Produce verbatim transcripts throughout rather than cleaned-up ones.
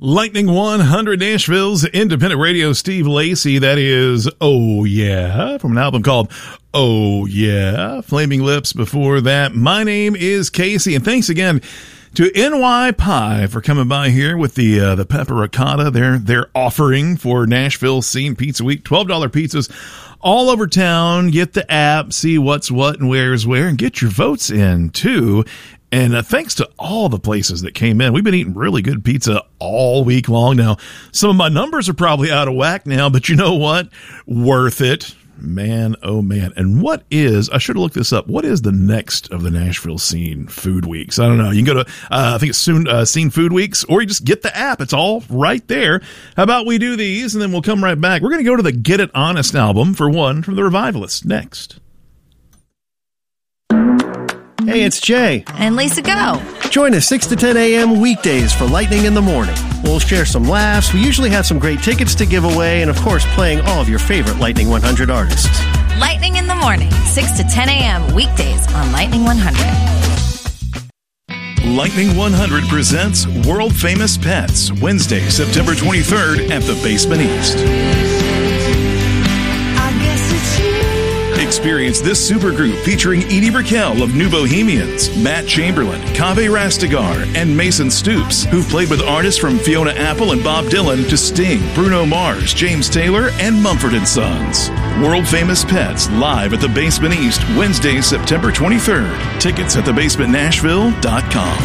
Lightning one hundred, Nashville's independent radio, Steve Lacy. That is Oh Yeah, from an album called Oh Yeah. Flaming Lips before that. My name is Casey, and thanks again to N Y Pie for coming by here with the uh, the pepper ricotta. They're, they're offering for Nashville Scene Pizza Week, twelve dollars pizzas all over town. Get the app, see what's what and where's where, and get your votes in, too. And uh, thanks to all the places that came in. We've been eating really good pizza all week long now. Some of my numbers are probably out of whack now, but you know what? Worth it. Man, oh man. And what is, I should have looked this up, what is the next of the Nashville Scene Food Weeks? I don't know. You can go to, uh, I think it's soon, uh, Scene Food Weeks, or you just get the app. It's all right there. How about we do these, and then we'll come right back. We're going to go to the Get It Honest album for one from the Revivalists next. Hey, it's Jay. And Lisa Go. Join us six to ten a.m. weekdays for Lightning in the Morning. We'll share some laughs. We usually have some great tickets to give away, and of course, playing all of your favorite Lightning one hundred artists. Lightning in the Morning, six to ten a.m. weekdays on Lightning one hundred. Lightning one hundred presents World Famous Pets, Wednesday, September twenty-third at the Basement East. Experience this supergroup featuring Edie Brickell of New Bohemians, Matt Chamberlain, Kaveh Rastegar, and Mason Stoops, who've played with artists from Fiona Apple and Bob Dylan to Sting, Bruno Mars, James Taylor, and Mumford and Sons. World Famous Pets live at the Basement East, Wednesday, September twenty-third. Tickets at the basement nashville dot com.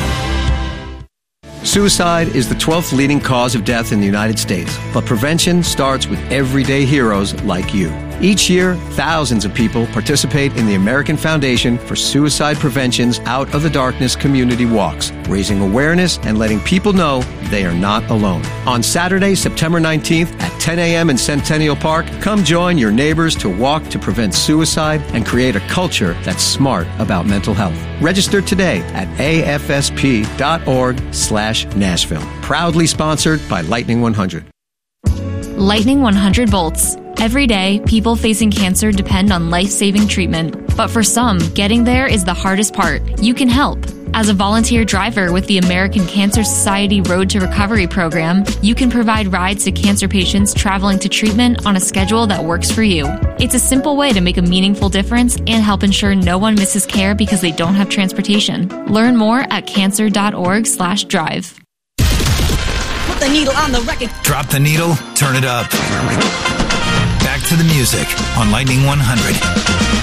Suicide is the twelfth leading cause of death in the United States, but prevention starts with everyday heroes like you. Each year, thousands of people participate in the American Foundation for Suicide Prevention's Out of the Darkness community walks, raising awareness and letting people know they are not alone. On Saturday, September nineteenth at ten a.m. in Centennial Park, come join your neighbors to walk to prevent suicide and create a culture that's smart about mental health. Register today at afsp.org slash Nashville. Proudly sponsored by Lightning one hundred. Lightning one hundred volts. Every day, people facing cancer depend on life-saving treatment. But for some, getting there is the hardest part. You can help. As a volunteer driver with the American Cancer Society Road to Recovery program, you can provide rides to cancer patients traveling to treatment on a schedule that works for you. It's a simple way to make a meaningful difference and help ensure no one misses care because they don't have transportation. Learn more at cancer.org slash drive. Put the needle on the record. Drop the needle, turn it up. Back to the music on Lightning one hundred.